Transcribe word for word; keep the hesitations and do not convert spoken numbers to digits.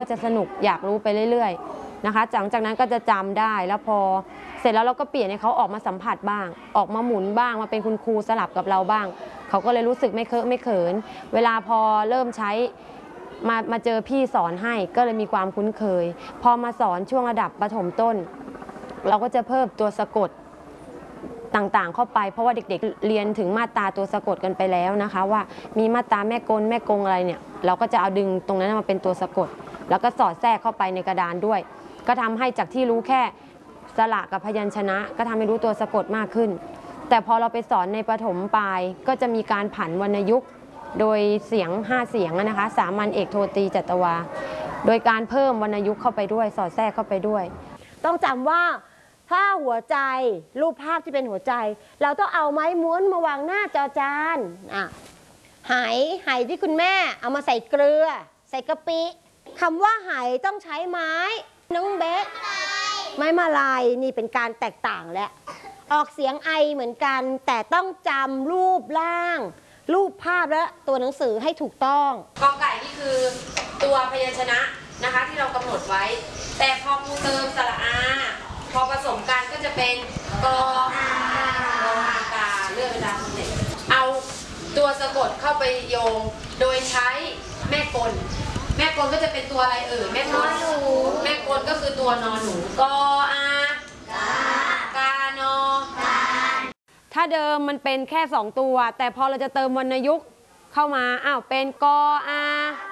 ก็จะสนุกอยากรู้ไปเรื่อยๆนะคะหลังจากนั้นก็จะจำได้แล้วพอเสร็จแล้วเราก็เปลี่ยนให้เขาออกมาสัมผัสบ้างออกมาหมุนบ้างมาเป็นคุณครูสลับกับเราบ้างเขาก็เลยรู้สึกไม่เคอะไม่เขินเวลาพอเริ่มใช้มามาเจอพี่สอนให้ก็เลยมีความคุ้นเคยพอมาสอนช่วงระดับประถมต้นเราก็จะเพิ่มตัวสะกดต่างๆเข้าไปเพราะว่าเด็กๆเรียนถึงมาตราตัวสะกดกันไปแล้วนะคะว่ามีมาตราแม่กลแม่กงอะไรเนี่ยเราก็จะเอาดึงตรงนั้นมาเป็นตัวสะกดแล้วก็สอดแทรกเข้าไปในกระดานด้วยก็ทำให้จากที่รู้แค่สระกับพยัญชนะก็ทำให้รู้ตัวสะกดมากขึ้นแต่พอเราไปสอนในประถมปลายก็จะมีการผันวรรณยุกต์โดยเสียงห้าเสียงนะคะสามัญเอกโทตรีจัตวาโดยการเพิ่มวรรณยุกต์เข้าไปด้วยสอดแทรกเข้าไปด้วยต้องจำว่าถ้าหัวใจรูปภาพที่เป็นหัวใจเราต้องเอาไม้ม้วนมาวางหน้าจอจานอ่ะไหไหที่คุณแม่เอามาใส่เกลือใส่กะปิคำว่าไหต้องใช้ไม้น้องเบสไม้มาลายนี่เป็นการแตกต่างและออกเสียงไอเหมือนกันแต่ต้องจำรูปร่างรูปภาพและตัวหนังสือให้ถูกต้องกอไก่นี่คือตัวพยัญชนะนะคะที่เรากำหนดไว้แต่พอครูเติมสระอาพอผสมกันก็จะเป็นกออากออากาเลื่อนเวลาสำเร็จเอาตัวสะกดเข้าไปโยงโดยใช้แม่กลแม่กลก็จะเป็นตัวอะไรเอ่ยแม่กลแม่กลก็คือตัวนอนหนูกออากานอถ้าเดิมมันเป็นแค่สองตัวแต่พอเราจะเติมวรรณยุกต์เข้ามาอ้าวเป็นกออา